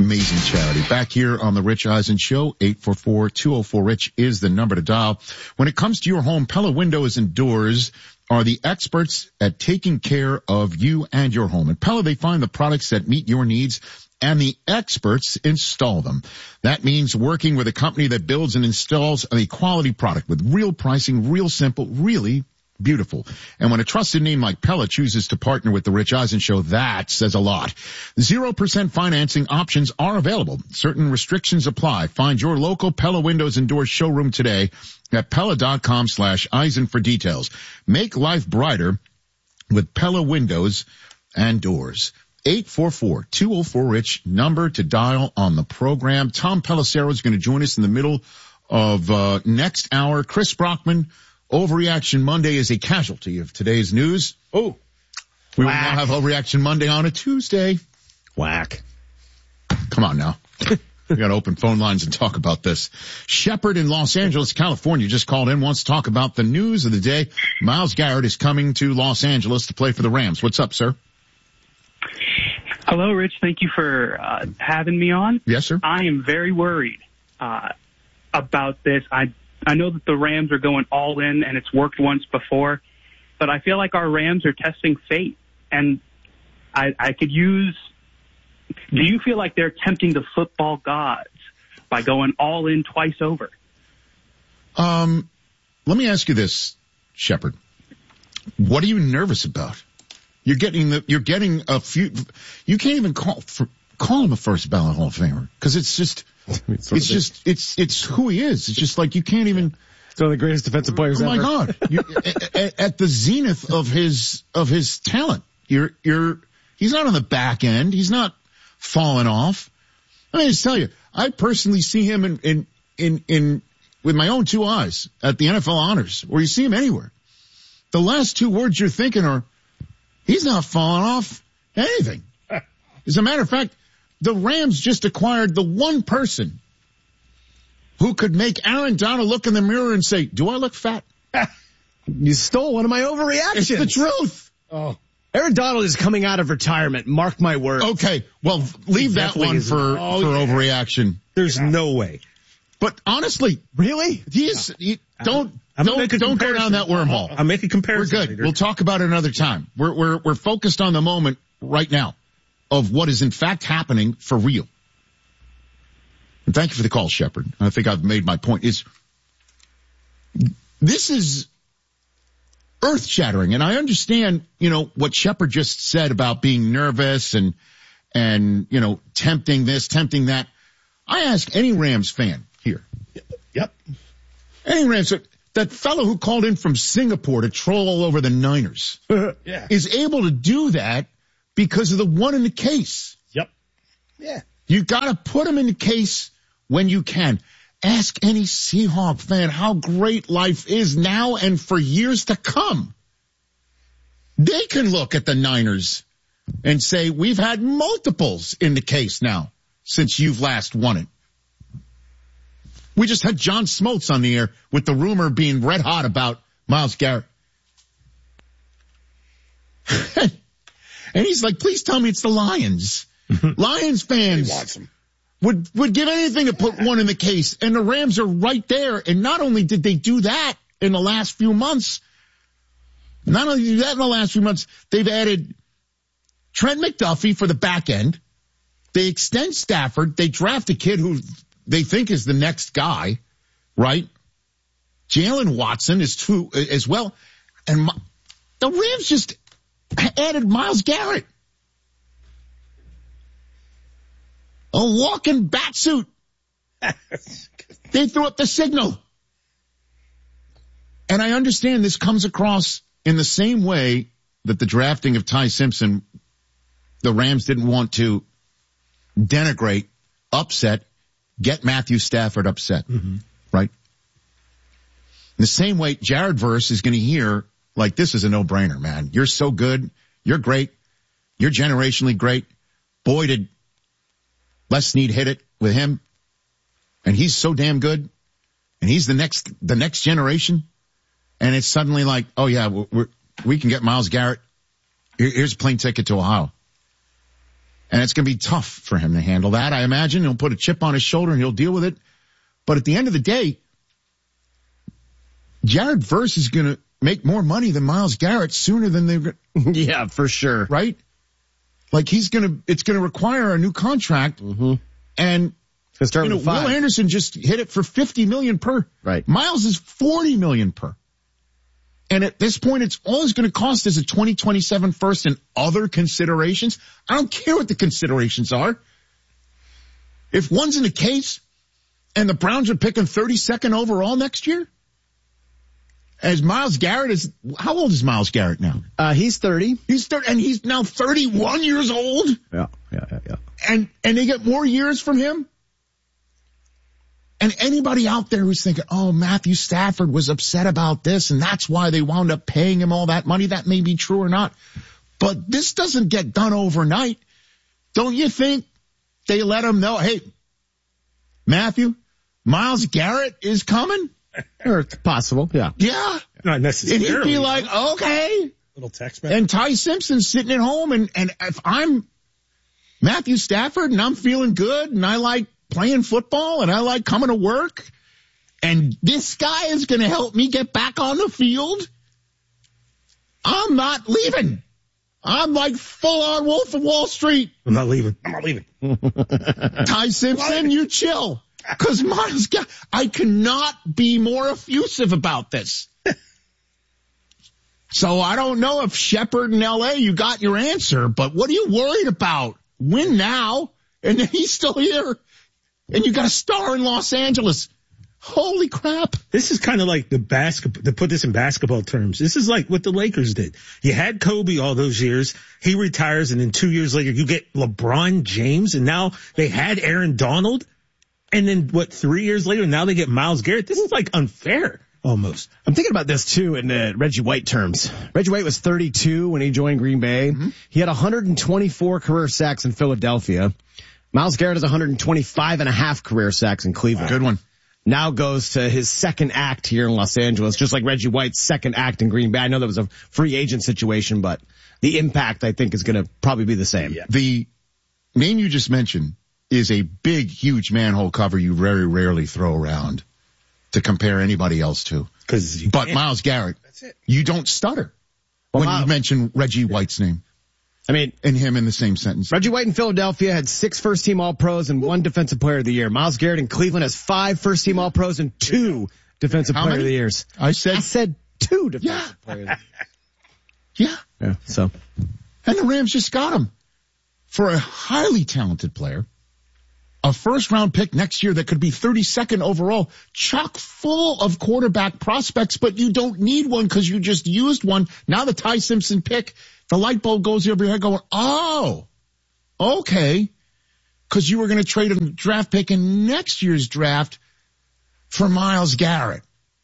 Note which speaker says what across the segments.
Speaker 1: Amazing charity. Back here on the Rich Eisen Show, 844-204-RICH is the number to dial. When it comes to your home, Pella Windows and Doors are the experts at taking care of you and your home. At Pella, they find the products that meet your needs, and the experts install them. That means working with a company that builds and installs a quality product with real pricing, real simple, really beautiful. And when a trusted name like Pella chooses to partner with the Rich Eisen Show, that says a lot. 0% financing options are available. Certain restrictions apply. Find your local Pella Windows and Doors showroom today at Pella.com/Eisen for details. Make life brighter with Pella Windows and Doors. 844-204-RICH, number to dial on the program. Tom Pelissero is going to join us in the middle of next hour. Chris Brockman, Overreaction Monday is a casualty of today's news.
Speaker 2: Oh,
Speaker 1: we will now have Overreaction Monday on a Tuesday.
Speaker 2: Whack.
Speaker 1: Come on now. We got to open phone lines and talk about this. Shepard in Los Angeles, California just called in, wants to talk about the news of the day. Myles Garrett is coming to Los Angeles to play for the Rams. What's up, sir?
Speaker 3: Hello, Rich. Thank you for having me on.
Speaker 1: Yes, sir.
Speaker 3: I am very worried about this. I know that the Rams are going all in, and it's worked once before, but I feel like our Rams are testing fate. And I could use – do you feel like they're tempting the football gods by going all in twice over?
Speaker 1: Let me ask you this, Shepard. What are you nervous about? You're getting a few – you can't even call him a first ballot Hall of Famer because it's just – it's who he is. It's just like you can't even.
Speaker 2: It's one of the greatest defensive players ever.
Speaker 1: Oh my God! At the zenith of his talent, he's not on the back end. He's not falling off. Let me just tell you, I personally see him in with my own two eyes at the NFL honors, or you see him anywhere. The last two words you're thinking are, he's not falling off anything. As a matter of fact, the Rams just acquired the one person who could make Aaron Donald look in the mirror and say, do I look fat?
Speaker 2: You stole one of my overreactions.
Speaker 1: It's the truth.
Speaker 2: Oh, Aaron Donald is coming out of retirement. Mark my words.
Speaker 1: Okay, well, leave that one for overreaction.
Speaker 2: There's no way.
Speaker 1: But honestly,
Speaker 2: really?
Speaker 1: Don't go down that wormhole.
Speaker 2: I'll make a comparison.
Speaker 1: We're good.
Speaker 2: Later.
Speaker 1: We'll talk about it another time. We're focused on the moment right now of what is in fact happening for real. And thank you for the call, Shepard. I think I've made my point. This is earth-shattering, and I understand, what Shepard just said about being nervous and tempting this, tempting that. I ask any Rams fan here.
Speaker 2: Yep.
Speaker 1: Any Rams, that fellow who called in from Singapore to troll all over the Niners is able to do that because of the one in the case.
Speaker 2: Yep. Yeah.
Speaker 1: You gotta put him in the case when you can. Ask any Seahawk fan how great life is now and for years to come. They can look at the Niners and say, we've had multiples in the case now since you've last won it. We just had John Smoltz on the air with the rumor being red hot about Myles Garrett. And he's like, please tell me it's the Lions. Lions fans would give anything to put one in the case. And the Rams are right there. And not only did they do that in the last few months, they've added Trent McDuffie for the back end. They extend Stafford. They draft a kid who they think is the next guy, right? Jalen Watson is too as well. And the Rams just added Myles Garrett. A walking bat suit. They threw up the signal. And I understand this comes across in the same way that the drafting of Ty Simpson, the Rams didn't want to denigrate, upset, get Matthew Stafford upset, right? In the same way, Jared Verse is going to hear, like, this is a no-brainer, man. You're so good. You're great. You're generationally great. Boy, did Les Snead hit it with him. And he's so damn good. And he's the next generation. And it's suddenly like, oh yeah, we can get Myles Garrett. Here's a plane ticket to Ohio. And it's going to be tough for him to handle that. I imagine he'll put a chip on his shoulder and he'll deal with it. But at the end of the day, Jared Verse is going to make more money than Myles Garrett sooner than they're going to.
Speaker 2: Yeah, for sure.
Speaker 1: Right? Like it's going to require a new contract.
Speaker 2: Mm-hmm.
Speaker 1: And,
Speaker 2: Will
Speaker 1: Anderson just hit it for $50 million per.
Speaker 2: Right.
Speaker 1: Myles is $40 million per. And at this point, it's all it's going to cost is a 2027 first and other considerations. I don't care what the considerations are. If one's in the case and the Browns are picking 32nd overall next year, as Myles Garrett is, how old is Myles Garrett now?
Speaker 2: He's 30.
Speaker 1: He's 30, and he's now 31 years old.
Speaker 2: Yeah.
Speaker 1: And they get more years from him. And anybody out there who's thinking, oh, Matthew Stafford was upset about this and that's why they wound up paying him all that money, that may be true or not. But this doesn't get done overnight. Don't you think they let him know, hey, Matthew, Myles Garrett is coming?
Speaker 2: Or it's possible, yeah.
Speaker 1: Yeah.
Speaker 4: Not necessarily.
Speaker 1: And he'd be like, okay.
Speaker 4: Little text message.
Speaker 1: And Ty Simpson's sitting at home and if I'm Matthew Stafford and I'm feeling good and I like playing football and I like coming to work and this guy is going to help me get back on the field, I'm not leaving. I'm like full on Wolf of Wall Street.
Speaker 4: I'm not leaving.
Speaker 1: Ty Simpson, you chill. Because Myles Garrett, I cannot be more effusive about this. So I don't know if Shepard in L.A., you got your answer, but what are you worried about? Win now, and then he's still here. And you got a star in Los Angeles. Holy crap.
Speaker 4: This is kind of like the basketball, to put this in basketball terms, this is like what the Lakers did. You had Kobe all those years. He retires, and then 2 years later, you get LeBron James, and now they had Aaron Donald. And then, 3 years later, now they get Myles Garrett? This is like unfair, almost.
Speaker 2: I'm thinking about this, too, in Reggie White terms. Reggie White was 32 when he joined Green Bay. Mm-hmm. He had 124 career sacks in Philadelphia. Myles Garrett has 125 and a half career sacks in Cleveland.
Speaker 1: Good one.
Speaker 2: Now goes to his second act here in Los Angeles, just like Reggie White's second act in Green Bay. I know that was a free agent situation, but the impact, I think, is going to probably be the same.
Speaker 1: Yeah. The name you just mentioned is a big, huge manhole cover you very rarely throw around to compare anybody else to. But Myles Garrett, that's it. You don't stutter when you mention Reggie White's name.
Speaker 2: I mean,
Speaker 1: and him in the same sentence.
Speaker 2: Reggie White in Philadelphia had 6 first-team All-Pros and 1 Defensive Player of the Year. Myles Garrett in Cleveland has 5 first-team All-Pros and 2 Defensive Player of the Years.
Speaker 1: I said
Speaker 2: 2 Defensive Player of the Year.
Speaker 1: Yeah.
Speaker 2: So.
Speaker 1: And the Rams just got him for a highly talented player. A first-round pick next year that could be 32nd overall, chock full of quarterback prospects, but you don't need one because you just used one. Now the Ty Simpson pick, the light bulb goes over your head going, oh, okay, because you were going to trade a draft pick in next year's draft for Myles Garrett.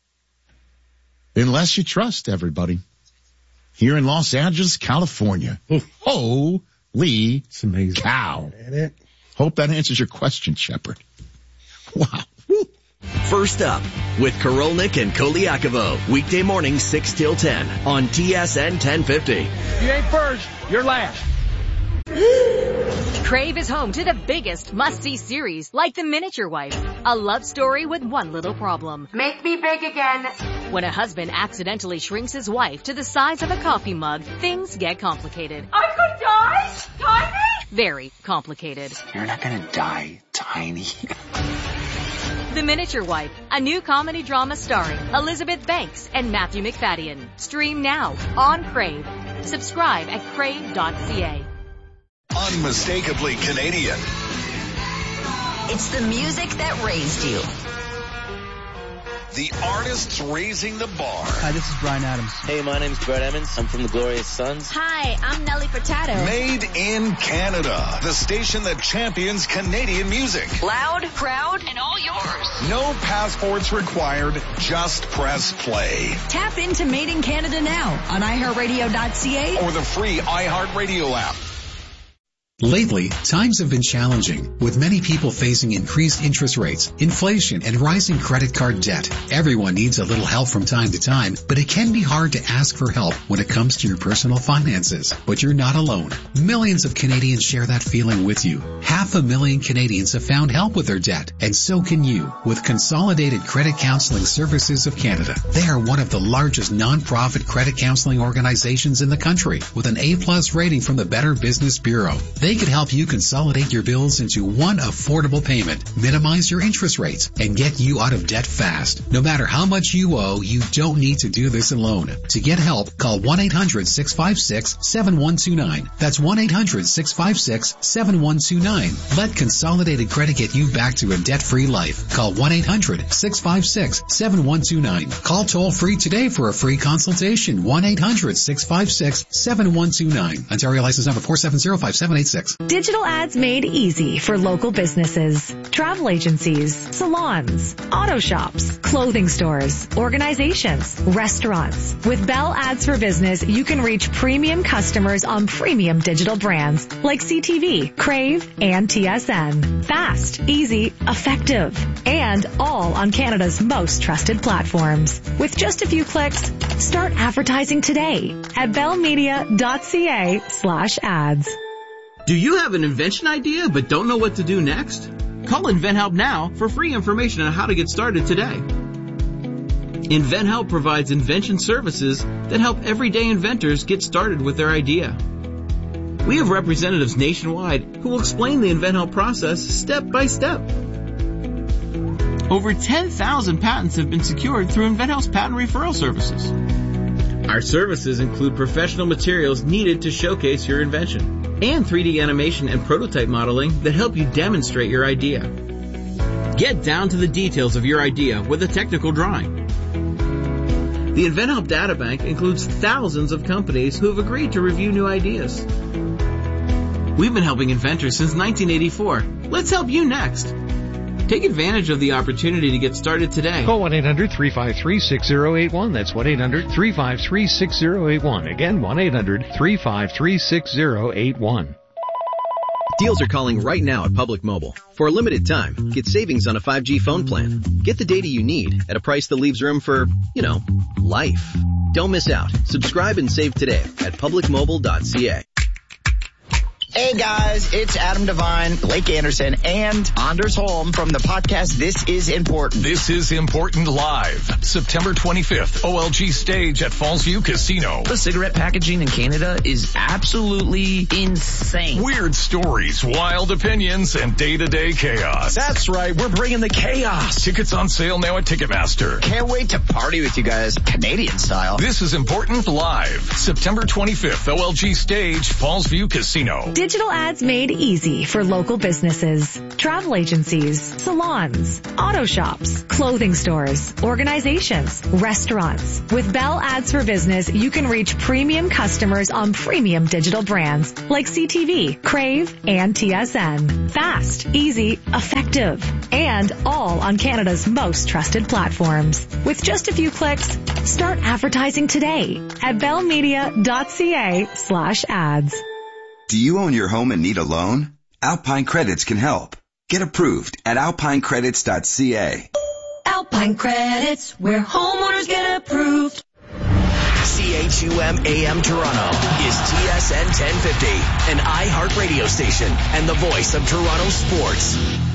Speaker 1: Unless you trust everybody. Here in Los Angeles, California. Holy
Speaker 4: it's amazing.
Speaker 1: Cow. Hope that answers your question, Shepard. Wow. Woo.
Speaker 5: First up with Korolnik and Koliakovo. Weekday morning 6 till 10 on TSN 1050.
Speaker 6: If you ain't first, you're last.
Speaker 7: Crave is home to the biggest must-see series, like The Miniature Wife, a love story with one little problem.
Speaker 8: Make me big again.
Speaker 7: When a husband accidentally shrinks his wife to the size of a coffee mug, things get complicated.
Speaker 8: I could die? Tiny?
Speaker 7: Very complicated.
Speaker 9: You're not gonna die, Tiny.
Speaker 7: The Miniature Wife, a new comedy drama starring Elizabeth Banks and Matthew McFadden. Stream now on Crave. Subscribe at crave.ca.
Speaker 10: Unmistakably Canadian.
Speaker 11: It's the music that raised you.
Speaker 10: The artists raising the bar.
Speaker 12: Hi, this is Bryan Adams.
Speaker 13: Hey, my name's Brett Emmons. I'm from the Glorious Sons.
Speaker 14: Hi, I'm Nelly Furtado.
Speaker 10: Made in Canada. The station that champions Canadian music.
Speaker 11: Loud, proud, and all yours.
Speaker 10: No passports required. Just press play.
Speaker 11: Tap into Made in Canada now on iHeartRadio.ca
Speaker 10: or the free iHeartRadio app.
Speaker 12: Lately, times have been challenging, with many people facing increased interest rates, inflation, and rising credit card debt. Everyone needs a little help from time to time, but it can be hard to ask for help when it comes to your personal finances. But you're not alone. Millions of Canadians share that feeling with you. 500,000 Canadians have found help with their debt, and so can you with Consolidated Credit Counseling Services of Canada. They are one of the largest non-profit credit counseling organizations in the country, with an A+ rating from the Better Business Bureau. They can help you consolidate your bills into one affordable payment, minimize your interest rates, and get you out of debt fast. No matter how much you owe, you don't need to do this alone. To get help, call 1-800-656-7129. That's 1-800-656-7129. Let Consolidated Credit get you back to a debt-free life. Call 1-800-656-7129. Call toll-free today for a free consultation. 1-800-656-7129. Ontario license number 4705786.
Speaker 15: Digital ads made easy for local businesses, travel agencies, salons, auto shops, clothing stores, organizations, restaurants. With Bell Ads for Business, you can reach premium customers on premium digital brands like CTV, Crave, and TSN. Fast, easy, effective, and all on Canada's most trusted platforms. With just a few clicks, start advertising today at bellmedia.ca/ads.
Speaker 16: Do you have an invention idea but don't know what to do next? Call InventHelp now for free information on how to get started today. InventHelp provides invention services that help everyday inventors get started with their idea. We have representatives nationwide who will explain the InventHelp process step by step. Over 10,000 patents have been secured through InventHelp's patent referral services. Our services include professional materials needed to showcase your invention, and 3D animation and prototype modeling that help you demonstrate your idea. Get down to the details of your idea with a technical drawing. The InventHelp Databank includes thousands of companies who have agreed to review new ideas. We've been helping inventors since 1984. Let's help you next. Take advantage of the opportunity to get started today.
Speaker 6: Call 1-800-353-6081. That's 1-800-353-6081. Again, 1-800-353-6081.
Speaker 17: Deals are calling right now at Public Mobile. For a limited time, get savings on a 5G phone plan. Get the data you need at a price that leaves room for, life. Don't miss out. Subscribe and save today at publicmobile.ca.
Speaker 18: Hey guys, it's Adam Devine, Blake Anderson, and Anders Holm from the podcast This Is Important.
Speaker 10: This is Important Live, September 25th, OLG stage at Fallsview Casino.
Speaker 19: The cigarette packaging in Canada is absolutely insane.
Speaker 10: Weird stories, wild opinions, and day-to-day chaos.
Speaker 18: That's right, we're bringing the chaos.
Speaker 10: Tickets on sale now at Ticketmaster.
Speaker 18: Can't wait to party with you guys, Canadian style.
Speaker 10: This is Important Live, September 25th, OLG stage, Fallsview Casino.
Speaker 15: Digital ads made easy for local businesses, travel agencies, salons, auto shops, clothing stores, organizations, restaurants. With Bell Ads for Business, you can reach premium customers on premium digital brands like CTV, Crave, and TSN. Fast, easy, effective, and all on Canada's most trusted platforms. With just a few clicks, start advertising today at bellmedia.ca/ads.
Speaker 20: Do you own your home and need a loan? Alpine Credits can help. Get approved at alpinecredits.ca.
Speaker 21: Alpine Credits, where homeowners get approved.
Speaker 5: CHUM AM Toronto is TSN 1050, an iHeart radio station and the voice of Toronto sports.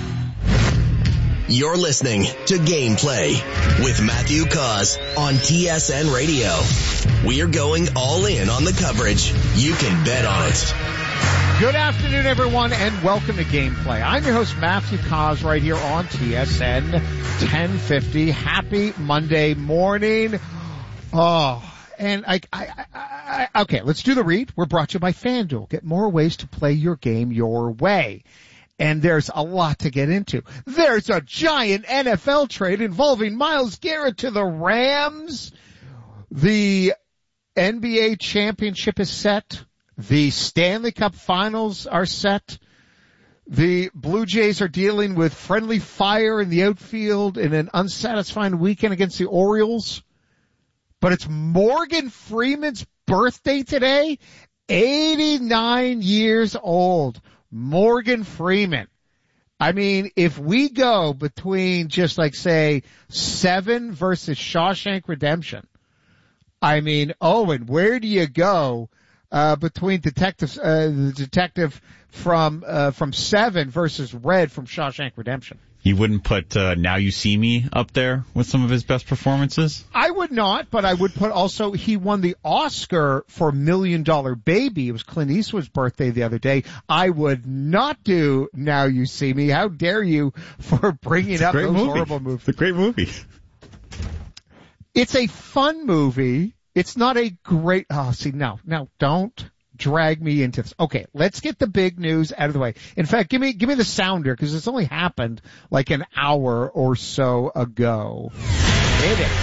Speaker 5: You're listening to Gameplay with Matthew Cause on TSN Radio. We're going all in on the coverage. You can bet on it.
Speaker 6: Good afternoon, everyone, and welcome to Gameplay. I'm your host, Matthew Cause, right here on TSN 1050. Happy Monday morning. Okay, let's do the read. We're brought to you by FanDuel. Get more ways to play your game your way. And there's a lot to get into. There's a giant NFL trade involving Myles Garrett to the Rams. The NBA championship is set. The Stanley Cup finals are set. The Blue Jays are dealing with friendly fire in the outfield in an unsatisfying weekend against the Orioles. But it's Morgan Freeman's birthday today. 89 years old. Morgan Freeman. I mean, if we go between just like, say, Seven versus Shawshank Redemption, I mean, Owen, where do you go between the detective from Seven versus Red from Shawshank Redemption?
Speaker 3: You wouldn't put Now You See Me up there with some of his best performances?
Speaker 6: I would not, but I would put also he won the Oscar for $1 Million Baby. It was Clint Eastwood's birthday the other day. I would not do Now You See Me. How dare you for bringing up those horrible movies.
Speaker 3: It's a great movie.
Speaker 6: It's a fun movie. It's not a great, no, don't drag me into this. Okay, let's get the big news out of the way. In fact, give me the sounder because it's only happened like an hour or so ago. Hit it.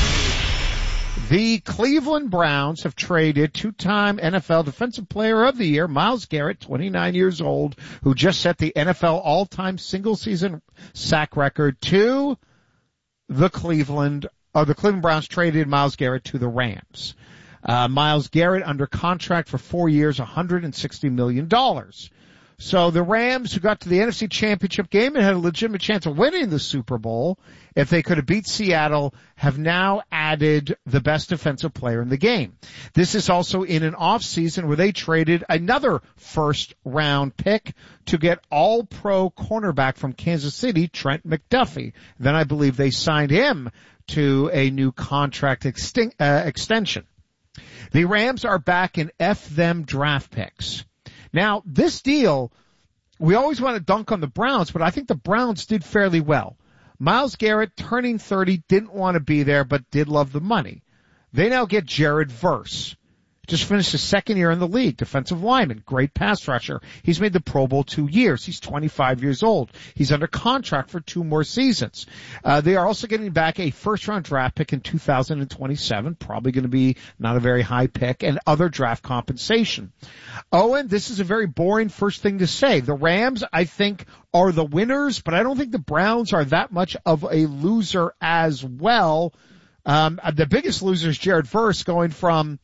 Speaker 6: The Cleveland Browns have traded two-time NFL Defensive Player of the Year, Myles Garrett, 29 years old, who just set the NFL all-time single-season sack record to the Cleveland Browns traded Myles Garrett to the Rams. Myles Garrett under contract for 4 years, $160 million. So the Rams, who got to the NFC Championship game and had a legitimate chance of winning the Super Bowl, if they could have beat Seattle, have now added the best defensive player in the game. This is also in an off-season where they traded another first-round pick to get all-pro cornerback from Kansas City, Trent McDuffie. Then I believe they signed him to a new contract extension. The Rams are back in F-them draft picks. Now, this deal, we always want to dunk on the Browns, but I think the Browns did fairly well. Myles Garrett, turning 30, didn't want to be there, but did love the money. They now get Jared Verse. Just finished his second year in the league, defensive lineman, great pass rusher. He's made the Pro Bowl 2 years. He's 25 years old. He's under contract for 2 more seasons. They are also getting back a first-round draft pick in 2027, probably going to be not a very high pick, and other draft compensation. Owen, this is a very boring first thing to say. The Rams, I think, are the winners, but I don't think the Browns are that much of a loser as well. The biggest loser is Jared Verse going from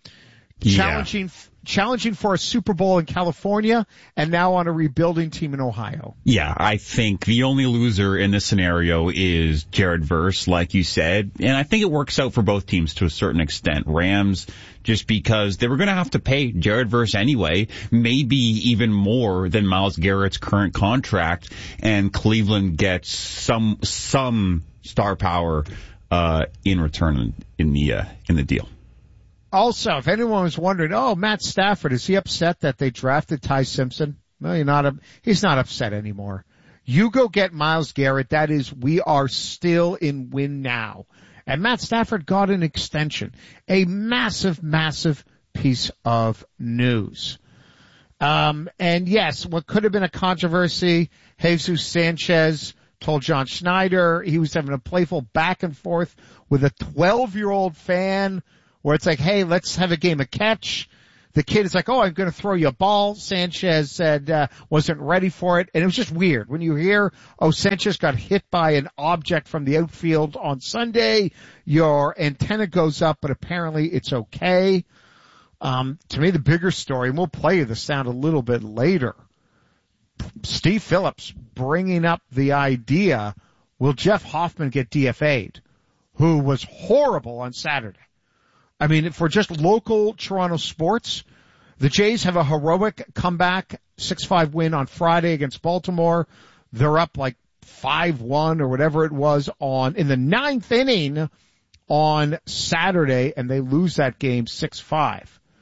Speaker 6: challenging for a Super Bowl in California and now on a rebuilding team in Ohio.
Speaker 3: Yeah, I think the only loser in this scenario is Jared Verse, like you said. And I think it works out for both teams to a certain extent. Rams, just because they were going to have to pay Jared Verse anyway, maybe even more than Myles Garrett's current contract. And Cleveland gets some star power in return in the deal.
Speaker 6: Also, if anyone was wondering, Matt Stafford, is he upset that they drafted Ty Simpson? No, he's not upset anymore. You go get Myles Garrett. That is, we are still in win now. And Matt Stafford got an extension. A massive, massive piece of news. And yes, what could have been a controversy, Jesus Sanchez told John Schneider he was having a playful back and forth with a 12-year-old fan where it's like, hey, let's have a game of catch. The kid is like, I'm going to throw you a ball. Sanchez said, wasn't ready for it. And it was just weird. When you hear, Sanchez got hit by an object from the outfield on Sunday, your antenna goes up, but apparently it's okay. To me, the bigger story, and we'll play you the sound a little bit later, Steve Phillips bringing up the idea, will Jeff Hoffman get DFA'd, who was horrible on Saturday? I mean, for just local Toronto sports, the Jays have a heroic comeback, 6-5 win on Friday against Baltimore. They're up like 5-1 or whatever it was in the 9th inning on Saturday, and they lose that game 6-5.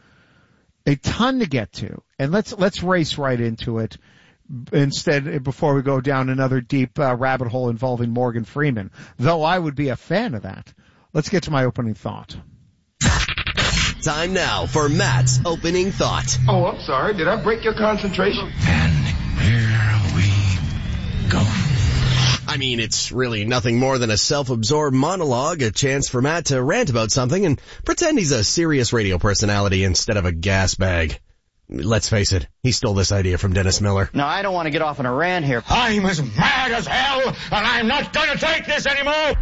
Speaker 6: A ton to get to, and let's race right into it. Instead, before we go down another deep rabbit hole involving Morgan Freeman, though I would be a fan of that. Let's get to my opening thought.
Speaker 5: Time now for Matt's opening thought.
Speaker 9: Oh, I'm sorry. Did I break your concentration?
Speaker 5: And here we go. I mean, it's really nothing more than a self-absorbed monologue, a chance for Matt to rant about something and pretend he's a serious radio personality instead of a gas bag. Let's face it, he stole this idea from Dennis Miller.
Speaker 22: No, I don't want to get off on a rant here.
Speaker 9: I'm as mad as hell, and I'm not going to take this anymore.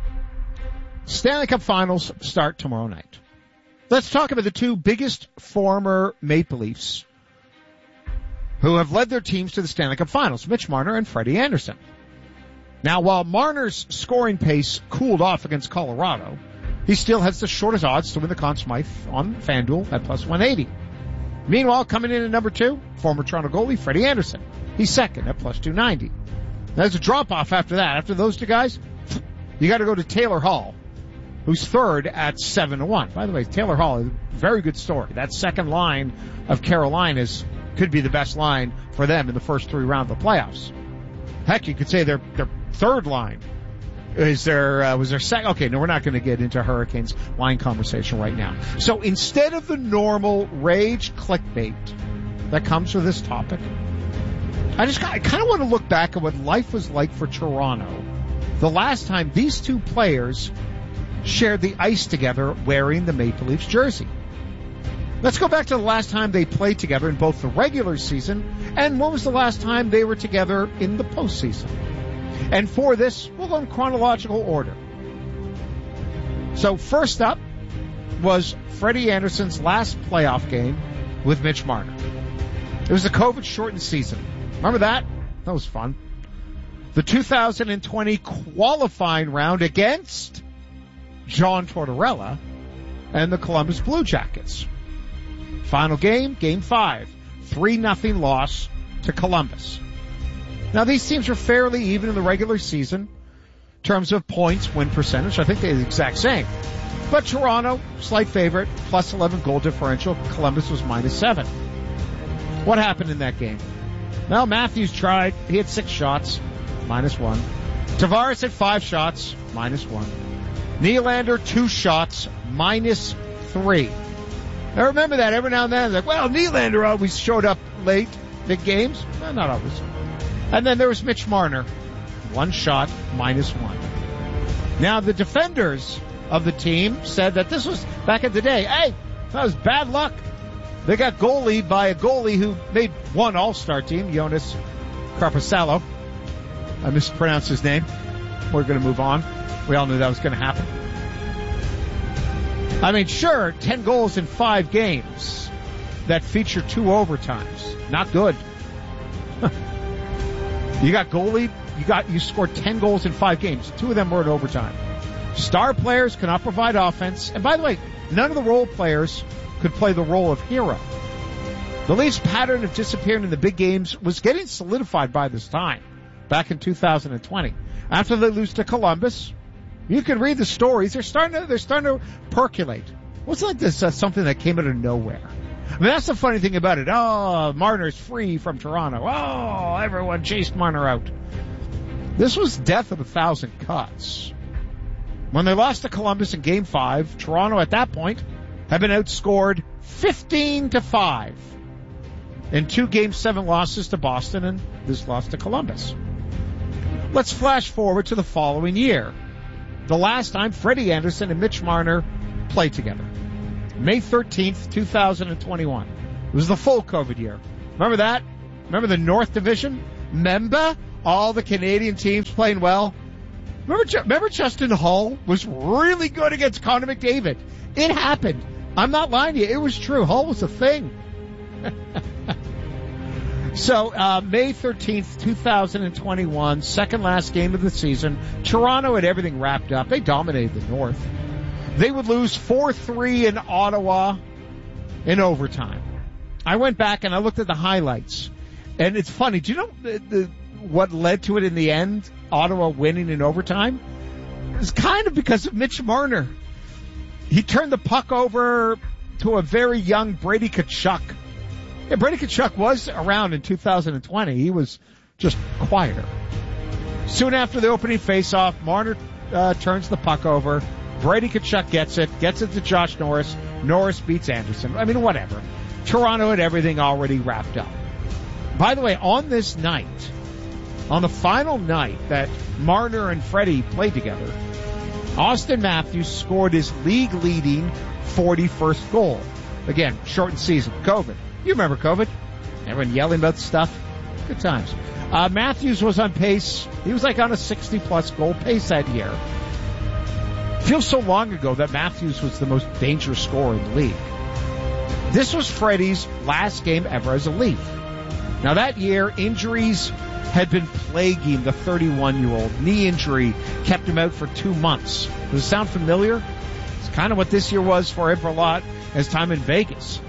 Speaker 6: Stanley Cup Finals start tomorrow night. Let's talk about the two biggest former Maple Leafs who have led their teams to the Stanley Cup Finals, Mitch Marner and Freddie Andersen. Now, while Marner's scoring pace cooled off against Colorado, he still has the shortest odds to win the Conn Smythe on FanDuel at plus 180. Meanwhile, coming in at number 2, former Toronto goalie Freddie Andersen. He's second at plus 290. There's a drop-off after that. After those two guys, you got to go to Taylor Hall, who's third at 7-1. By the way, Taylor Hall is a very good story. That second line of Carolina's could be the best line for them in the first 3 rounds of the playoffs. Heck, you could say their third line was their second. Okay, no, we're not going to get into Hurricanes line conversation right now. So instead of the normal rage clickbait that comes with this topic, I kind of want to look back at what life was like for Toronto the last time these two players shared the ice together wearing the Maple Leafs jersey. Let's go back to the last time they played together in both the regular season and when was the last time they were together in the postseason. And for this, we'll go in chronological order. So first up was Freddie Andersen's last playoff game with Mitch Marner. It was a COVID-shortened season. Remember that? That was fun. The 2020 qualifying round against John Tortorella and the Columbus Blue Jackets. Final game, Game 5. 3-0 loss to Columbus. Now, these teams are fairly even in the regular season in terms of points, win percentage. I think they're the exact same. But Toronto, slight favorite, plus 11 goal differential. Columbus was minus 7. What happened in that game? Well, Matthews tried. He had 6 shots, minus 1. Tavares had 5 shots, minus 1. Nylander, 2 shots, minus 3. I remember that every now and then. Like, well, Nylander always showed up late, big games. Well, not always. And then there was Mitch Marner, 1 shot, minus 1. Now, the defenders of the team said that this was, back in the day, hey, that was bad luck. They got goalied by a goalie who made one All-Star team, Jonas Carpacello. I mispronounced his name. We're going to move on. We all knew that was going to happen. I mean, sure, 10 goals in 5 games that feature 2 overtimes. Not good. You got goalied, you scored 10 goals in 5 games. 2 of them were in overtime. Star players cannot provide offense. And by the way, none of the role players could play the role of hero. The Leafs' pattern of disappearing in the big games was getting solidified by this time, back in 2020. After they lose to Columbus, you can read the stories. They're starting to percolate. What's like this something that came out of nowhere? I mean, that's the funny thing about it. Oh, Marner's free from Toronto. Oh, everyone chased Marner out. This was death of 1,000 cuts. When they lost to Columbus in Game 5, Toronto at that point had been outscored 15-5 in 2 Game 7 losses to Boston and this loss to Columbus. Let's flash forward to the following year. The last time Freddie Andersen and Mitch Marner played together. May 13th, 2021. It was the full COVID year. Remember that? Remember the North Division? Remember all the Canadian teams playing well? Remember Justin Hull was really good against Connor McDavid? It happened. I'm not lying to you. It was true. Hull was a thing. So, May 13th, 2021, second last game of the season. Toronto had everything wrapped up. They dominated the North. They would lose 4-3 in Ottawa in overtime. I went back and I looked at the highlights. And it's funny. Do you know what led to it in the end? Ottawa winning in overtime? It's kind of because of Mitch Marner. He turned the puck over to a very young Brady Tkachuk. Yeah, Brady Tkachuk was around in 2020. He was just quieter. Soon after the opening faceoff, Marner turns the puck over. Brady Tkachuk gets it to Josh Norris. Norris beats Andersen. I mean, whatever. Toronto had everything already wrapped up. By the way, on this night, on the final night that Marner and Freddie played together, Austin Matthews scored his league-leading 41st goal. Again, shortened season, COVID. You remember COVID? Everyone yelling about stuff. Good times. Matthews was on pace. He was like on a 60-plus goal pace that year. Feels so long ago that Matthews was the most dangerous scorer in the league. This was Freddie's last game ever as a Leaf. Now that year, injuries had been plaguing the 31-year-old. Knee injury kept him out for 2 months. Does it sound familiar? It's kind of what this year was for him for a lot as time in Vegas.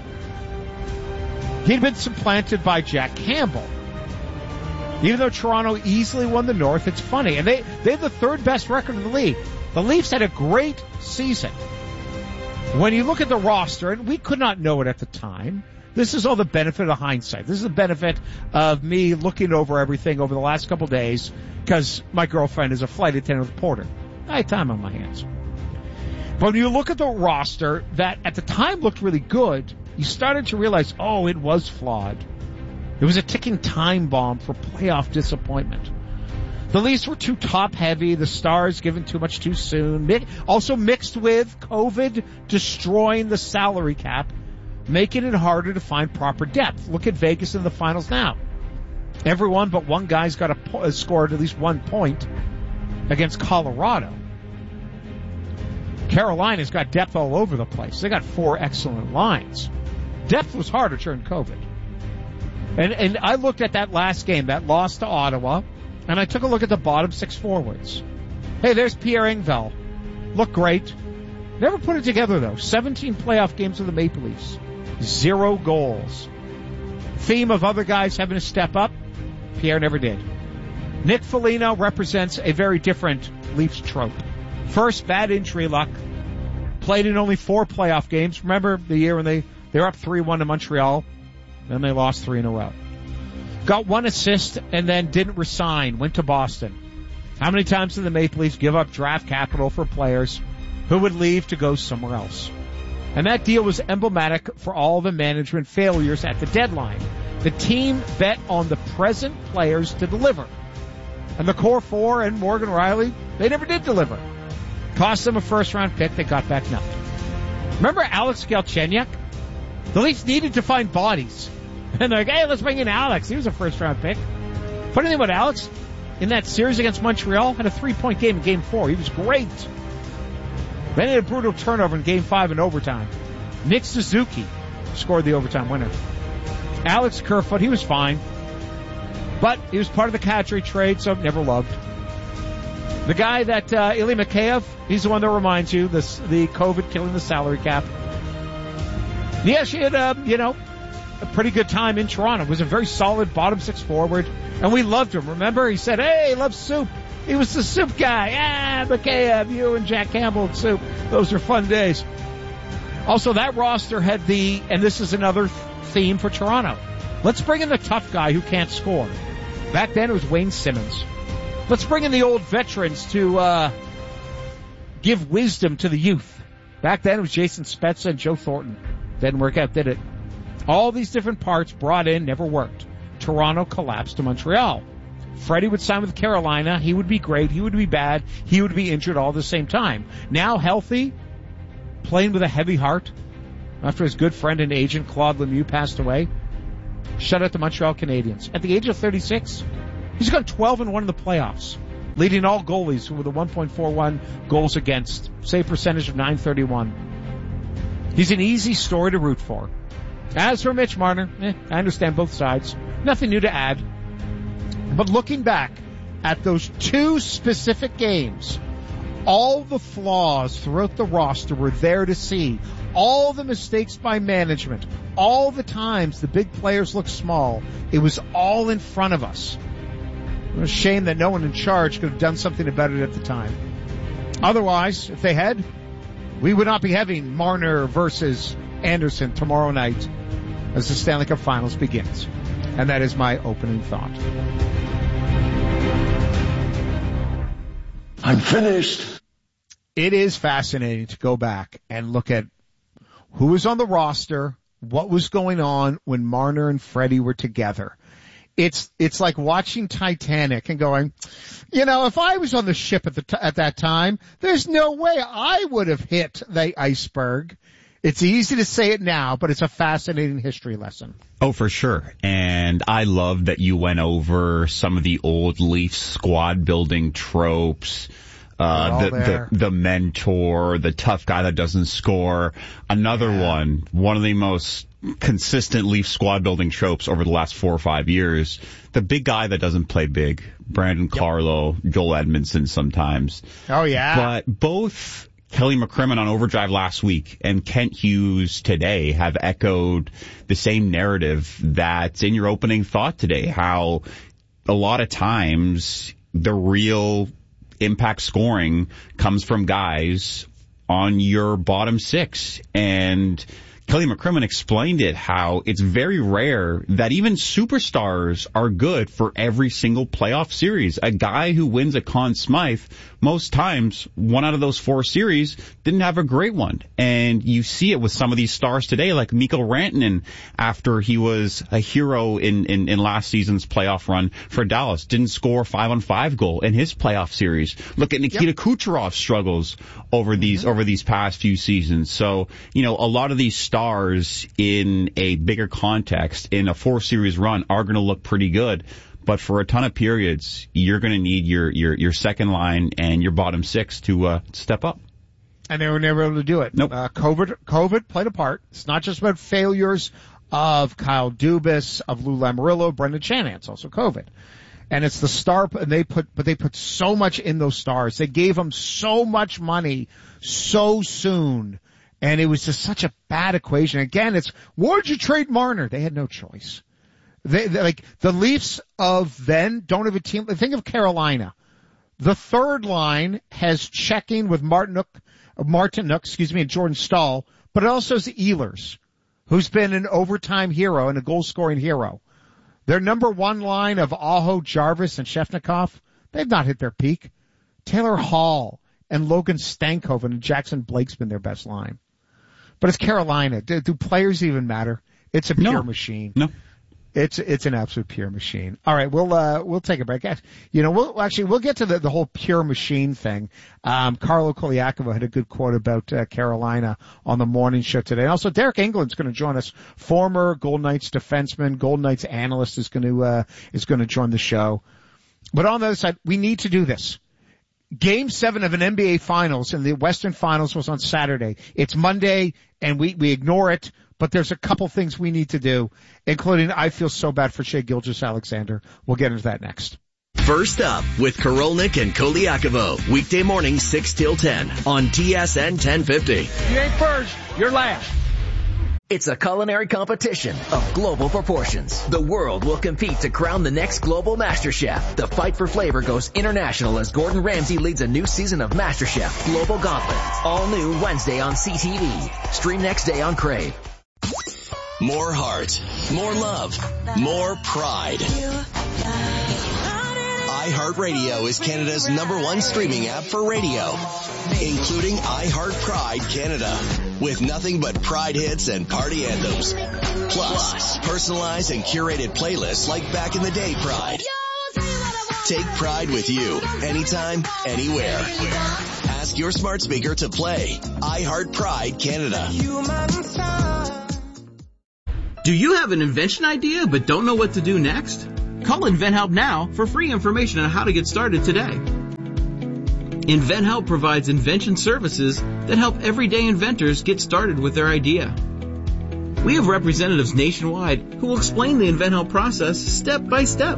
Speaker 6: He'd been supplanted by Jack Campbell. Even though Toronto easily won the North, it's funny. And they had the third best record in the league. The Leafs had a great season. When you look at the roster, and we could not know it at the time, this is all the benefit of hindsight. This is the benefit of me looking over everything over the last couple of days because my girlfriend is a flight attendant with Porter. I had time on my hands. But when you look at the roster that at the time looked really good, you started to realize, oh, it was flawed. It was a ticking time bomb for playoff disappointment. The Leafs were too top-heavy, the Stars given too much too soon, also mixed with COVID destroying the salary cap, making it harder to find proper depth. Look at Vegas in the finals now. Everyone but one guy's got scored at least 1 point against Colorado. Carolina's got depth all over the place. They got 4 excellent lines. Depth was harder during COVID. And I looked at that last game, that loss to Ottawa, and I took a look at the bottom 6 forwards. Hey, there's Pierre Engvall. Looked great. Never put it together, though. 17 playoff games with the Maple Leafs. 0 goals. Theme of other guys having to step up. Pierre never did. Nick Foligno represents a very different Leafs trope. First, bad injury luck. Played in only 4 playoff games. Remember the year when they were up 3-1 to Montreal? Then they lost 3 in a row. Got 1 assist and then didn't resign. Went to Boston. How many times did the Maple Leafs give up draft capital for players who would leave to go somewhere else? And that deal was emblematic for all the management failures at the deadline. The team bet on the present players to deliver. And the core 4 and Morgan Rielly, they never did deliver. Cost them a first-round pick. They got back nothing. Remember Alex Galchenyuk? The Leafs needed to find bodies. And they're like, hey, let's bring in Alex. He was a first-round pick. Funny thing about Alex, in that series against Montreal, had a 3-point game in Game 4. He was great. Then he had a brutal turnover in Game 5 in overtime. Nick Suzuki scored the overtime winner. Alex Kerfoot, he was fine. But he was part of the Kadri trade, so never loved. The guy that, Ilya Mikheyev, he's the one that reminds you, the COVID killing the salary cap. Yeah, she had, a pretty good time in Toronto. Was a very solid bottom 6 forward, and we loved him. Remember, he said, "Hey, he loves soup." He was the soup guy. Mikheyev, you and Jack Campbell and soup. Those are fun days. Also, that roster had and this is another theme for Toronto. Let's bring in the tough guy who can't score. Back then, it was Wayne Simmons. Let's bring in the old veterans to give wisdom to the youth. Back then, it was Jason Spezza and Joe Thornton. Didn't work out, did it? All these different parts brought in never worked. Toronto collapsed to Montreal. Freddie would sign with Carolina. He would be great. He would be bad. He would be injured all at the same time. Now healthy, playing with a heavy heart, after his good friend and agent Claude Lemieux passed away, shut out the Montreal Canadiens. At the age of 36, he's gone 12-1 in the playoffs, leading all goalies with a 1.41 goals against, save percentage of .931. He's an easy story to root for. As for Mitch Marner, I understand both sides. Nothing new to add. But looking back at those 2 specific games, all the flaws throughout the roster were there to see. All the mistakes by management, all the times the big players looked small, it was all in front of us. It was a shame that no one in charge could have done something about it at the time. Otherwise, if they had, we would not be having Marner versus Anderson tomorrow night as the Stanley Cup Finals begins. And that is my opening thought.
Speaker 9: I'm finished.
Speaker 6: It is fascinating to go back and look at who was on the roster, what was going on when Marner and Freddie were together. It's like watching Titanic and going, if I was on the ship at that time, there's no way I would have hit the iceberg. It's easy to say it now, but it's a fascinating history lesson.
Speaker 3: Oh, for sure. And I love that you went over some of the old Leafs squad building tropes. The mentor, the tough guy that doesn't score. Another one of the most consistent Leaf squad building tropes over the last 4 or 5 years. The big guy that doesn't play big, Brandon Carlo, Joel Edmondson sometimes.
Speaker 6: Oh, yeah.
Speaker 3: But both Kelly McCrimmon on Overdrive last week and Kent Hughes today have echoed the same narrative that's in your opening thought today, how a lot of times the real impact scoring comes from guys on your bottom six. And Kelly McCrimmon explained it, how it's very rare that even superstars are good for every single playoff series. A guy who wins a Conn Smythe, most times, 1 out of those 4 series didn't have a great one. And you see it with some of these stars today, like Mikko Rantanen, after he was a hero in last season's playoff run for Dallas. Didn't score a 5-on-5 goal in his playoff series. Look at Nikita Kucherov's struggles over these past few seasons. So, a lot of these stars in a bigger context, in a 4-series run, are going to look pretty good. But for a ton of periods, you're going to need your second line and your bottom six to step up.
Speaker 6: And they were never able to do it.
Speaker 3: Nope.
Speaker 6: COVID played a part. It's not just about failures of Kyle Dubas, of Lou Lamoriello, Brendan Shanahan. It's also COVID. And it's the star, and they put so much in those stars. They gave them so much money so soon. And it was just such a bad equation. Again, why'd you trade Marner? They had no choice. They like the Leafs of then don't have a team. Think of Carolina. The third line has checking with Martin Nook, and Jordan Stahl, but it also has Ehlers, who's been an overtime hero and a goal-scoring hero. Their number 1 line of Aho, Jarvis, and Shevnikov, they've not hit their peak. Taylor Hall and Logan Stankoven and Jackson Blake's been their best line. But it's Carolina. Do players even matter? It's a pure machine.
Speaker 3: No.
Speaker 6: It's an absolute pure machine. All right, we'll take a break. We'll get to the whole pure machine thing. Carlo Koliakovo had a good quote about Carolina on the morning show today. And also, Derek England's going to join us. Former Golden Knights defenseman, Golden Knights analyst is going to join the show. But on the other side, we need to do this. Game 7 of an NBA Finals, and the Western Finals was on Saturday. It's Monday, and we ignore it. But there's a couple things we need to do, including I feel so bad for Shai Gilgeous-Alexander. We'll get into that next.
Speaker 5: First up with Korolnik and Koliakovo. Weekday morning 6 till 10 on TSN 1050.
Speaker 9: You ain't first, you're last.
Speaker 2: It's a culinary competition of global proportions. The world will compete to crown the next global MasterChef. The fight for flavor goes international as Gordon Ramsay leads a new season of MasterChef Global Gauntlet. All new Wednesday on CTV. Stream next day on Crave.
Speaker 5: More heart, more love, more pride. iHeartRadio is Canada's #1 streaming app for radio, including iHeart Pride Canada, with nothing but Pride hits and party anthems. Plus, personalized and curated playlists like Back in the Day Pride. Take Pride with you, anytime, anywhere. Ask your smart speaker to play iHeart Pride Canada.
Speaker 16: Do you have an invention idea but don't know what to do next? Call InventHelp now for free information on how to get started today. InventHelp provides invention services that help everyday inventors get started with their idea. We have representatives nationwide who will explain the InventHelp process step by step.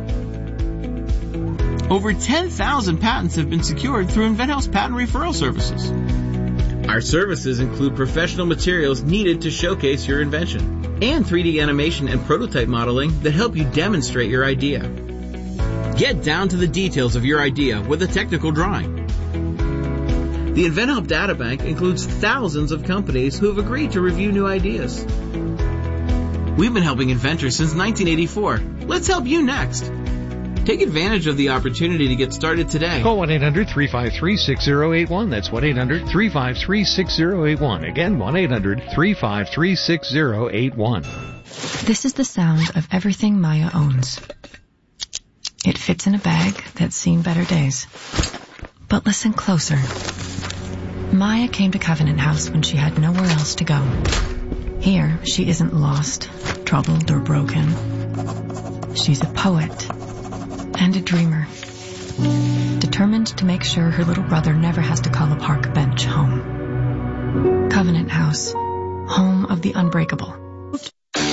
Speaker 16: Over 10,000 patents have been secured through InventHelp's patent referral services. Our services include professional materials needed to showcase your invention, and 3D animation and prototype modeling that help you demonstrate your idea. Get down to the details of your idea with a technical drawing. The InventHelp Databank includes thousands of companies who have agreed to review new ideas. We've been helping inventors since 1984. Let's help you next. Take advantage of the opportunity to get started today.
Speaker 4: Call 1-800-353-6081. That's 1-800-353-6081. Again, 1-800-353-6081.
Speaker 23: This is the sound of everything Maya owns. It fits in a bag that's seen better days. But listen closer. Maya came to Covenant House when she had nowhere else to go. Here, she isn't lost, troubled, or broken. She's a poet. And a dreamer, determined to make sure her little brother never has to call a park bench home. Covenant House, home of the unbreakable.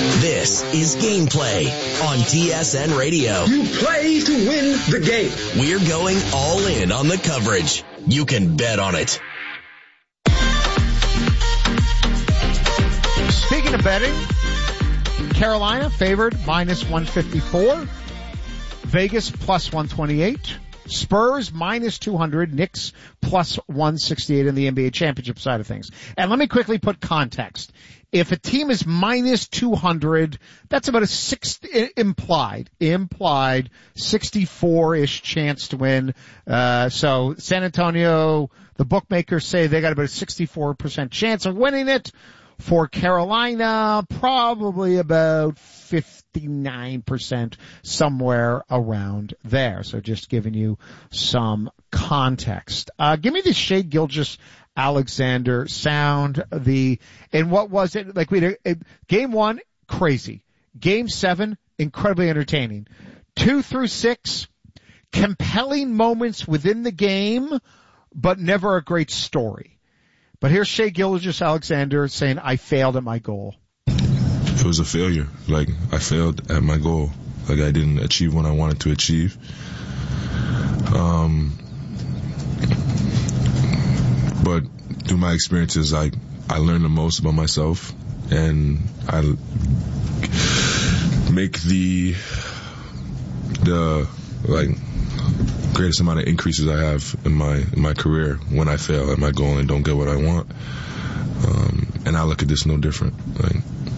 Speaker 5: This is Gameplay on TSN Radio.
Speaker 9: You play to win the game.
Speaker 5: We're going all in on the coverage. You can bet on it.
Speaker 6: Speaking of betting, Carolina favored minus 154. Vegas plus 128. Spurs minus 200. Knicks plus 168 in the NBA championship side of things. And let me quickly put context. If a team is minus 200, that's about a implied 64-ish chance to win. So San Antonio, the bookmakers say they got about a 64% chance of winning it. For Carolina, probably about 59%, somewhere around there. So just giving you some context. Give me the Shai Gilgeous-Alexander sound. And what was it? Like game 1, crazy. Game 7, incredibly entertaining. 2 through 6, compelling moments within the game, but never a great story. But here's Shai Gilgeous-Alexander saying, I failed at my goal.
Speaker 1: It was a failure. Like, I failed at my goal. Like, I didn't achieve what I wanted to achieve. But through my experiences, I learned the most about myself, and I make the greatest amount of increases I have in my career when I fail at my goal and don't get what I want. And I look at this no different. Like,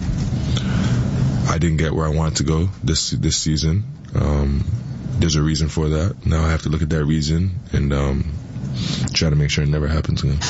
Speaker 1: I didn't get where I wanted to go this season. There's a reason for that. Now I have to look at that reason and try to make sure it never happens again.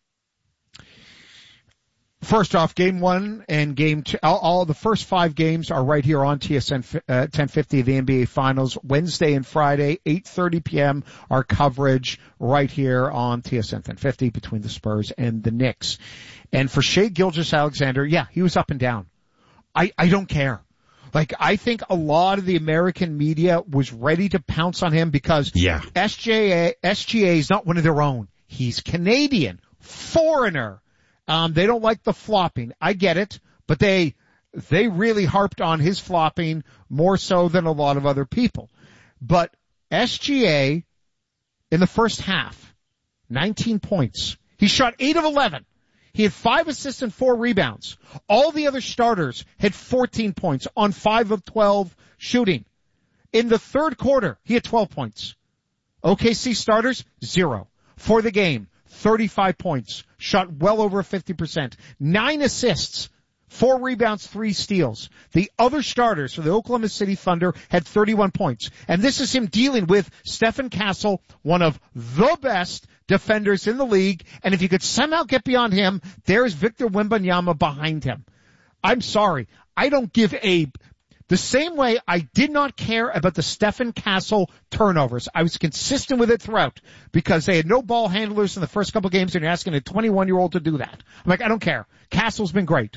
Speaker 6: First off, game 1 and game 2, all the first 5 games are right here on TSN 1050, the NBA Finals, Wednesday and Friday, 8:30 p.m. Our coverage right here on TSN 1050 between the Spurs and the Knicks. And for Shai Gilgeous-Alexander, yeah, he was up and down. I don't care. Like, I think a lot of the American media was ready to pounce on him because SGA is not one of their own. He's Canadian, foreigner. They don't like the flopping. I get it, but they really harped on his flopping more so than a lot of other people. But SGA in the first half, 19 points. He shot 8 of 11. He had 5 assists and 4 rebounds. All the other starters had 14 points on 5 of 12 shooting. In the third quarter, he had 12 points. OKC starters, 0. For the game, 35 points. Shot well over 50%. 9 assists. 4 rebounds, 3 steals. The other starters for the Oklahoma City Thunder had 31 points. And this is him dealing with Stephen Castle, one of the best defenders in the league. And if you could somehow get beyond him, there's Victor Wembanyama behind him. I'm sorry. I don't give the same way I did not care about the Stephen Castle turnovers. I was consistent with it throughout because they had no ball handlers in the first couple games and you're asking a 21-year-old to do that. I'm like, I don't care. Castle's been great.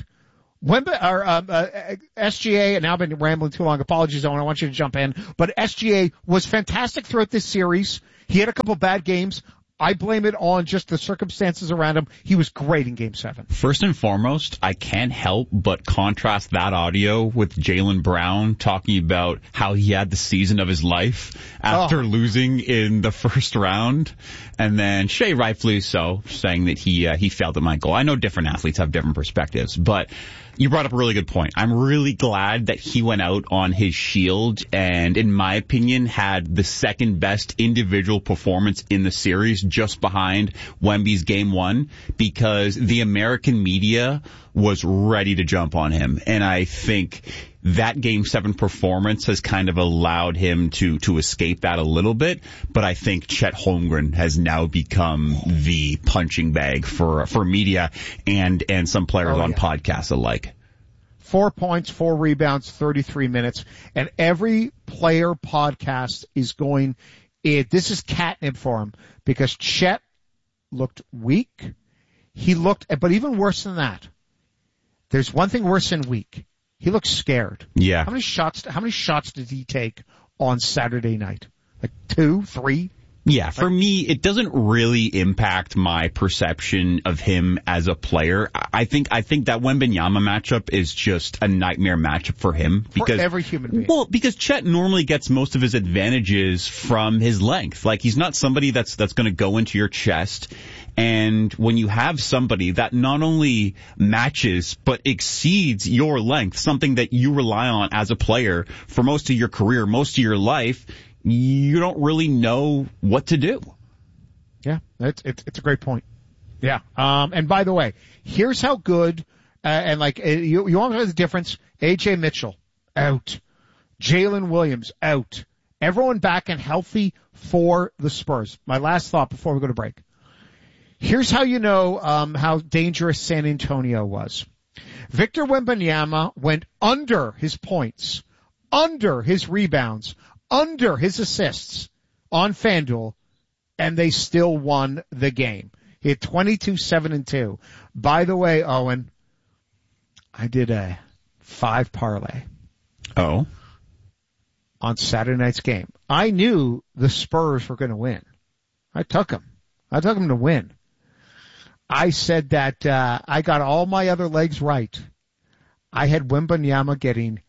Speaker 6: SGA, and now I've been rambling too long. Apologies, Owen. I want you to jump in. But SGA was fantastic throughout this series. He had a couple bad games. I blame it on just the circumstances around him. He was great in Game 7.
Speaker 3: First and foremost, I can't help but contrast that audio with Jaylen Brown talking about how he had the season of his life after losing in the first round. And then Shai, rightfully so, saying that he failed at my goal. I know different athletes have different perspectives, but you brought up a really good point. I'm really glad that he went out on his shield and, in my opinion, had the second best individual performance in the series just behind Wemby's Game 1 because the American media was ready to jump on him. And I think that Game 7 performance has kind of allowed him to escape that a little bit. But I think Chet Holmgren has now become the punching bag for media and some players on podcasts alike.
Speaker 6: 4 points, 4 rebounds, 33 minutes. And every player podcast is going, this is catnip for him because Chet looked weak. But even worse than that, there's one thing worse than weak. He looked scared.
Speaker 3: Yeah.
Speaker 6: How many shots did he take on Saturday night? Like 2, 3?
Speaker 3: Yeah, for me, it doesn't really impact my perception of him as a player. I think that Wembanyama matchup is just a nightmare matchup for him. Because,
Speaker 6: for every human being.
Speaker 3: Well, because Chet normally gets most of his advantages from his length. Like, he's not somebody that's going to go into your chest. And when you have somebody that not only matches but exceeds your length, something that you rely on as a player for most of your career, most of your life, you don't really know what to do.
Speaker 6: Yeah, it's a great point. Yeah. And by the way, here's how good, you want to know the difference? AJ Mitchell, out. Jalen Williams, out. Everyone back and healthy for the Spurs. My last thought before we go to break. Here's how you know, how dangerous San Antonio was. Victor Wembanyama went under his points, under his rebounds, under his assists on FanDuel, and they still won the game. He had 22-7-2. By the way, Owen, I did a 5 parlay.
Speaker 3: Oh.
Speaker 6: On Saturday night's game. I knew the Spurs were going to win. I took them. I took them to win. I said that I got all my other legs right. I had Wembanyama getting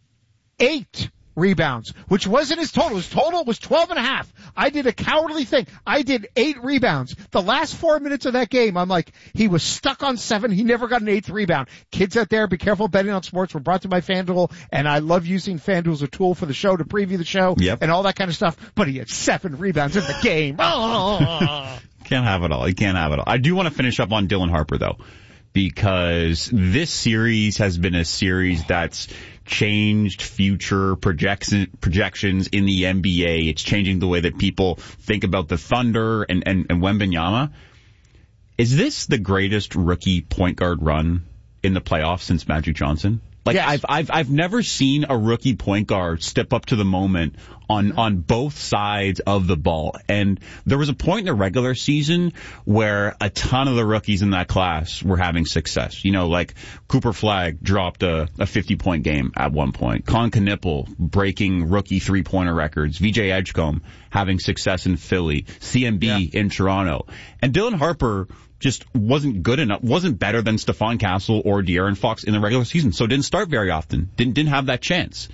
Speaker 6: 8 rebounds, which wasn't his total. His total was 12.5. I did a cowardly thing. I did 8 rebounds. The last 4 minutes of that game, I'm like, he was stuck on 7. He never got an 8th rebound. Kids out there, be careful betting on sports. We're brought to you by FanDuel, and I love using FanDuel as a tool for the show to preview the show and all that kind of stuff. But he had 7 rebounds in the game. Oh.
Speaker 3: Can't have it all. You can't have it all. I do want to finish up on Dylan Harper, though, because this series has been a series that's changed future projections in the NBA. It's changing the way that people think about the Thunder and Wembanyama. Is this the greatest rookie point guard run in the playoffs since Magic Johnson? Like, yes. I've never seen a rookie point guard step up to the moment on both sides of the ball. And there was a point in the regular season where a ton of the rookies in that class were having success. You know, like Cooper Flagg dropped a 50-point game at one point. Con Knipple breaking rookie three-pointer records. VJ Edgecombe having success in Philly. CMB in Toronto. And Dylan Harper just wasn't good enough, wasn't better than Stephon Castle or De'Aaron Fox in the regular season, so didn't start very often, didn't have that chance.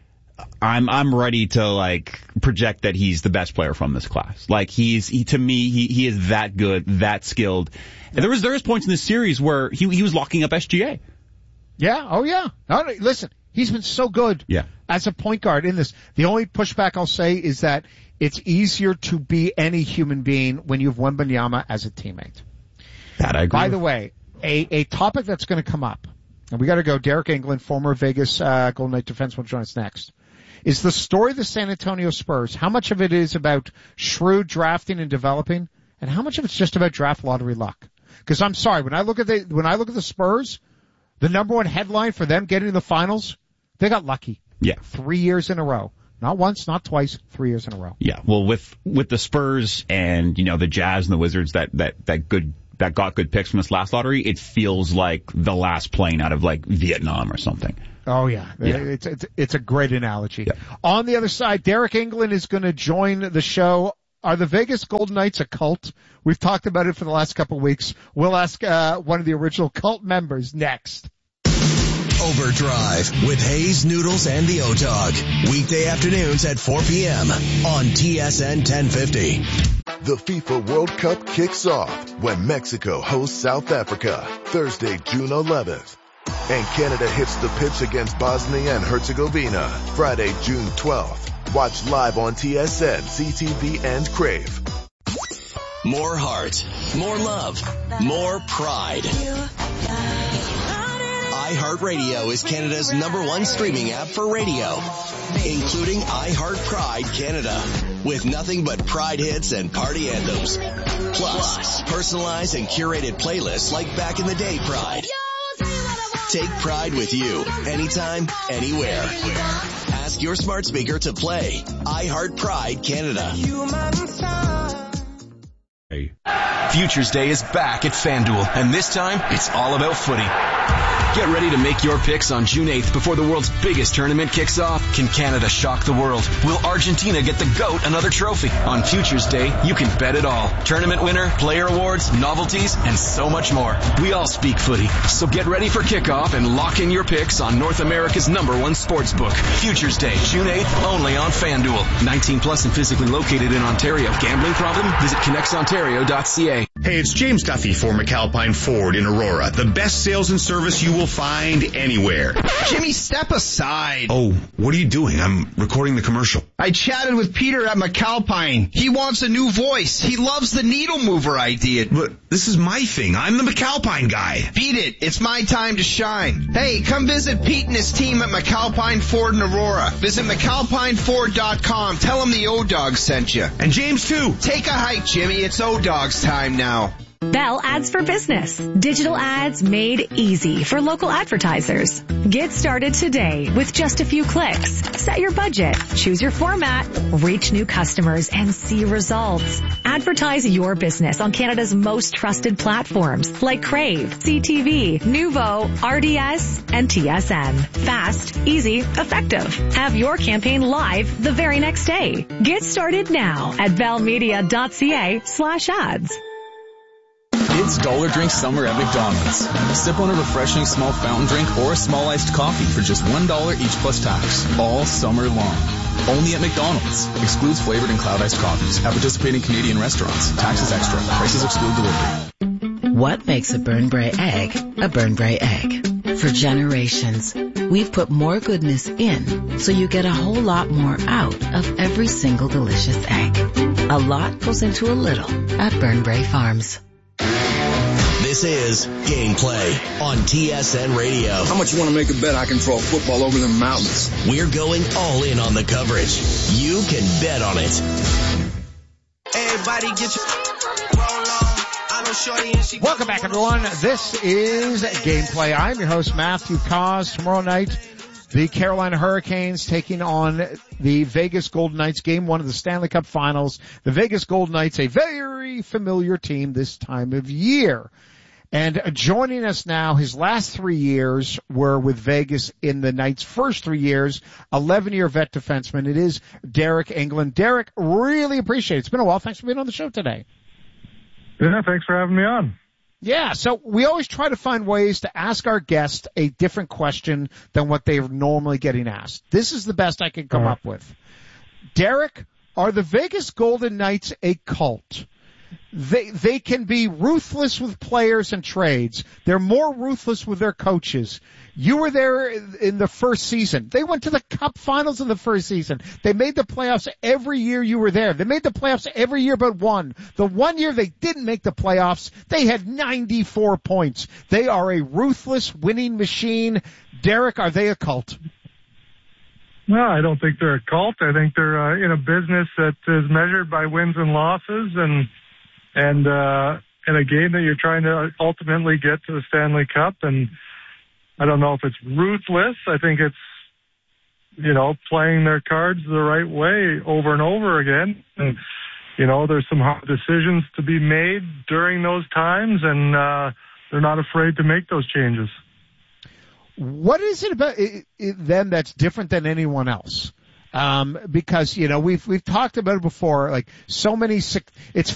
Speaker 3: I'm ready to project that he's the best player from this class. Like he to me he is that good, that skilled. And there was points in this series where he was locking up SGA.
Speaker 6: Yeah, oh yeah. No, listen, he's been so good as a point guard in this. The only pushback I'll say is that it's easier to be any human being when you have Wembanyama as a teammate.
Speaker 3: That I agree.
Speaker 6: By the way, a topic that's going to come up, and we got to go. Derek England, former Vegas Golden Knight defenseman, will join us next. Is the story of the San Antonio Spurs? How much of it is about shrewd drafting and developing, and how much of it's just about draft lottery luck? Because I'm sorry, when I look at the Spurs, the number one headline for them getting to the finals, they got lucky.
Speaker 3: Yeah,
Speaker 6: 3 years in a row. Not once, not twice, 3 years in a row.
Speaker 3: Yeah, well, with the Spurs and the Jazz and the Wizards that got good picks from this last lottery, it feels like the last plane out of Vietnam or something.
Speaker 6: Oh yeah. It's a great analogy. Yeah. On the other side, Derek England is going to join the show. Are the Vegas Golden Knights a cult? We've talked about it for the last couple of weeks. We'll ask one of the original cult members next.
Speaker 5: Overdrive with Hayes, Noodles, and the O-Dog. Weekday afternoons at 4 p.m. on TSN 1050.
Speaker 4: The FIFA World Cup kicks off when Mexico hosts South Africa Thursday, June 11th. And Canada hits the pitch against Bosnia and Herzegovina Friday, June 12th. Watch live on TSN, CTV, and Crave.
Speaker 5: More heart, more love, more pride. iHeartRadio is Canada's #1 streaming app for radio, including iHeart Pride Canada, with nothing but Pride hits and party anthems. Plus, personalized and curated playlists like Back in the Day Pride. Take Pride with you, anytime, anywhere. Ask your smart speaker to play iHeart Pride Canada.
Speaker 10: Futures Day is back at FanDuel, and this time it's all about footy.
Speaker 7: Get ready to make your picks on June 8th before the world's biggest tournament kicks off. Can Canada shock the world? Will Argentina get the GOAT another trophy? On Futures Day, you can bet it all. Tournament winner, player awards, novelties, and so much more. We all speak footy, so get ready for kickoff and lock in your picks on North America's #1 sportsbook. Futures Day, June 8th, only on FanDuel. 19 plus and physically located in Ontario. Gambling problem? Visit connectsontario.ca.
Speaker 8: Hey, it's James Duffy for McAlpine Ford in Aurora. The best sales and service you will find anywhere.
Speaker 13: Jimmy, step aside.
Speaker 8: Oh, what are you doing? I'm recording the commercial.
Speaker 13: I chatted with Peter at McAlpine. He wants a new voice. He loves the needle mover idea.
Speaker 8: But this is my thing. I'm the McAlpine guy.
Speaker 13: Beat it. It's my time to shine. Hey, come visit Pete and his team at McAlpine Ford in Aurora. Visit McAlpineFord.com. Tell them the O-Dogs sent you.
Speaker 8: And James, too.
Speaker 13: Take a hike, Jimmy. It's O-Dogs time now.
Speaker 15: Bell Ads for Business. Digital ads made easy for local advertisers. Get started today with just a few clicks. Set your budget, choose your format, reach new customers, and see results. Advertise your business on Canada's most trusted platforms like Crave, CTV, Nuvo, RDS, and TSN. Fast, easy, effective. Have your campaign live the very next day. Get started now at bellmedia.ca/ads.
Speaker 24: It's Dollar Drink Summer at McDonald's. Sip on a refreshing small fountain drink or a small iced coffee for just $1 each plus tax, all summer long. Only at McDonald's. Excludes flavored and cloud iced coffees. At participating Canadian restaurants. Taxes extra. Prices exclude delivery.
Speaker 25: What makes a Burnbrae egg a Burnbrae egg? For generations, we've put more goodness in so you get a whole lot more out of every single delicious egg. A lot goes into a little at Burnbrae Farms.
Speaker 5: This is Gameplay on TSN Radio.
Speaker 26: How much you want to make a bet I can throw a football over the mountains?
Speaker 5: We're going all in on the coverage. You can bet on it.
Speaker 27: Everybody get your roll on. I know Shorty and she.
Speaker 6: Welcome back, everyone. This is Gameplay. I'm your host, Matthew Cause. Tomorrow night, the Carolina Hurricanes taking on the Vegas Golden Knights, Game 1 of the Stanley Cup Finals. The Vegas Golden Knights, a very familiar team this time of year. And joining us now, his last 3 years were with Vegas in the Knights' first 3 years, 11-year vet defenseman. It is Derek England. Derek, really appreciate it. It's been a while. Thanks for being on the show today.
Speaker 28: Yeah, thanks for having me on.
Speaker 6: Yeah, so we always try to find ways to ask our guests a different question than what they're normally getting asked. This is the best I can come up with. Derek, are the Vegas Golden Knights a cult? They can be ruthless with players and trades. They're more ruthless with their coaches. You were there in the first season. They went to the Cup Finals in the first season. They made the playoffs every year you were there. They made the playoffs every year but one. The one year they didn't make the playoffs, they had 94 points. They are a ruthless winning machine. Derek, are they a cult?
Speaker 28: No, I don't think they're a cult. I think they're in a business that is measured by wins and losses and in a game that you're trying to ultimately get to the Stanley Cup. And I don't know if it's ruthless. I think it's, playing their cards the right way over and over again. And, there's some hard decisions to be made during those times, and they're not afraid to make those changes.
Speaker 6: What is it about them that's different than anyone else? Because, we've talked about it before, like so many, it's